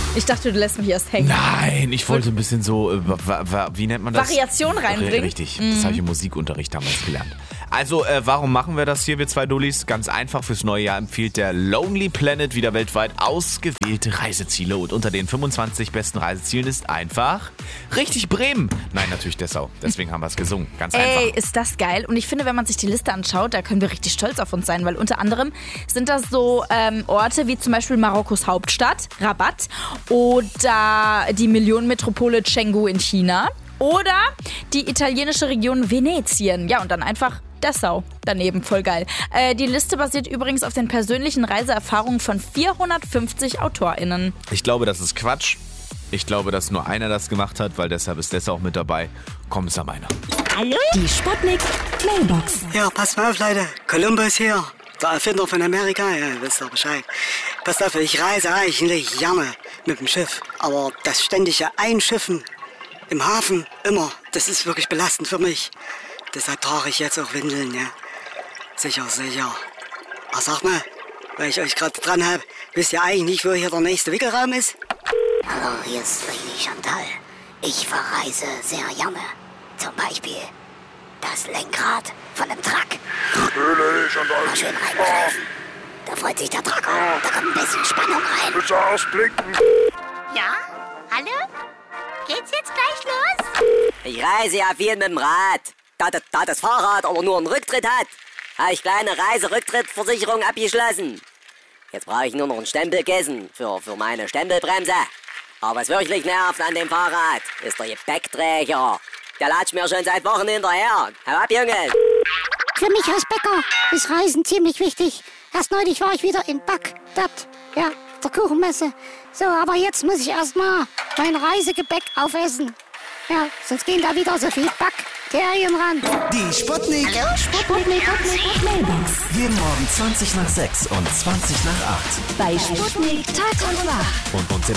Ich dachte, du lässt mich erst hängen. Nein, ich wollte ein bisschen so, wie nennt man das? Variation reinbringen. Richtig, das habe ich im Musikunterricht damals gelernt. Also, warum machen wir das hier, wir zwei Dullis? Ganz einfach, fürs neue Jahr empfiehlt der Lonely Planet wieder weltweit ausgewählte Reiseziele. Und unter den 25 besten Reisezielen ist einfach richtig Bremen. Nein, natürlich Dessau. Deswegen haben wir es gesungen. Ganz einfach. Ey, ist das geil. Und ich finde, wenn man sich die Liste anschaut, da können wir richtig stolz auf uns sein, weil unter anderem sind das so Orte wie zum Beispiel Marokkos Hauptstadt, Rabat, oder die Millionenmetropole Chengdu in China oder die italienische Region Venetien. Ja, und dann einfach Dessau daneben, voll geil. Die Liste basiert übrigens auf den persönlichen Reiseerfahrungen von 450 AutorInnen. Ich glaube, das ist Quatsch. Ich glaube, dass nur einer das gemacht hat, weil deshalb ist Dessau auch mit dabei. Komm, ist ja meiner. Hallo? Die Sputnik Mailbox. Ja, passt mal auf, Leute. Columbus hier. Der Erfinder von Amerika. Ja, wisst ihr Bescheid. Passt auf, ich reise eigentlich gerne mit dem Schiff. Aber das ständige Einschiffen im Hafen, immer, das ist wirklich belastend für mich. Deshalb trage ich jetzt auch Windeln, ja. Sicher. Ach, sag mal, weil ich euch gerade dran habe, wisst ihr eigentlich nicht, wo hier der nächste Wickelraum ist? Hallo, hier ist Lady Chantal. Ich verreise sehr gerne. Zum Beispiel das Lenkrad von einem Truck. Lady Chantal. Mal schön reingreifen. Da freut sich der Trucker. Da kommt ein bisschen Spannung rein. Bitte ausblicken. Ja? Hallo? Geht's jetzt gleich los? Ich reise ja viel mit dem Rad. Da das Fahrrad aber nur einen Rücktritt hat, habe ich kleine Reiserücktrittversicherung abgeschlossen. Jetzt brauche ich nur noch einen Stempelkissen für meine Stempelbremse. Aber was wirklich nervt an dem Fahrrad, ist der Gepäckträger. Der latscht mir schon seit Wochen hinterher. Hau ab, Junge! Für mich als Bäcker ist Reisen ziemlich wichtig. Erst neulich war ich wieder in Bagdad, ja, der Kuchenmesse. So, aber jetzt muss ich erstmal mein Reisegepäck aufessen. Ja, sonst gehen da wieder so viel Bakterien ran. Die Sputnik. Hallo? Sputnik Mailbox. Jeden Morgen 20 nach 6 und 20 nach 8. Bei Sputnik Tag und Nacht. Und uns